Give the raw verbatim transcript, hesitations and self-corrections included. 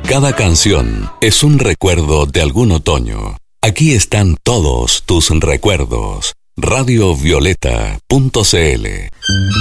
Cada canción es un recuerdo de algún otoño. Aquí están todos tus recuerdos. radio violeta punto c l